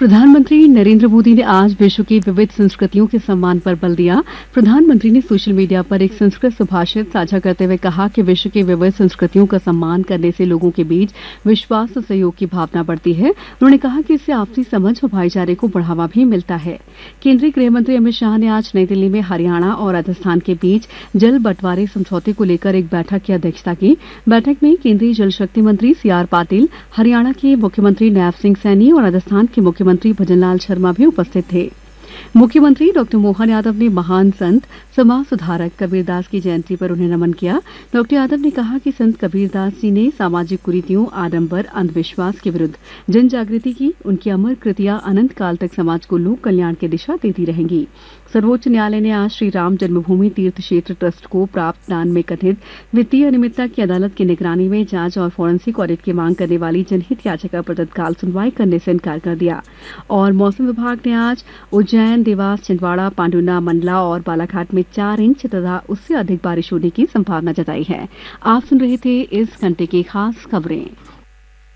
प्रधानमंत्री नरेंद्र मोदी ने आज विश्व की विविध संस्कृतियों के सम्मान पर बल दिया। प्रधानमंत्री ने सोशल मीडिया पर एक संस्कृत सुभाषित साझा करते हुए कहा कि विश्व की विविध संस्कृतियों का सम्मान करने से लोगों के बीच विश्वास और सहयोग की भावना बढ़ती है। उन्होंने कहा कि इससे आपसी समझ और भाईचारे को बढ़ावा भी मिलता है। केंद्रीय गृह मंत्री अमित शाह ने आज नई दिल्ली में हरियाणा और राजस्थान के बीच जल बंटवारे समझौते को लेकर एक बैठक की अध्यक्षता की। बैठक में केंद्रीय जल शक्ति मंत्री सीआर पाटिल, हरियाणा के मुख्यमंत्री नैब सिंह सैनी और राजस्थान के मुख्यमंत्री भजनलाल शर्मा भी उपस्थित थे। मुख्यमंत्री डॉ मोहन यादव ने महान संत समाज सुधारक कबीरदास की जयंती पर उन्हें नमन किया। डॉ यादव ने कहा कि संत कबीरदास जी ने सामाजिक कुरीतियों, आडंबर, अंधविश्वास के विरुद्ध जन जागृति की। उनकी अमर कृतियां अनंत काल तक समाज को लोक कल्याण की दिशा देती रहेंगी। सर्वोच्च न्यायालय ने आज श्री राम जन्मभूमि तीर्थ क्षेत्र ट्रस्ट को प्राप्त दान में कथित वित्तीय अनियमितता की अदालत की निगरानी में जांच और फॉरेंसिक ऑडिट की मांग करने वाली जनहित याचिका पर तत्काल सुनवाई करने से इनकार कर दिया। और मौसम विभाग ने आज उज्जैन, देवास, छिंदवाड़ा, पांडुना, मंडला और बालाघाट में 4 इंच तथा उससे अधिक बारिश होने की संभावना जताई है। आप सुन रहे थे इस घंटे की खास खबरें।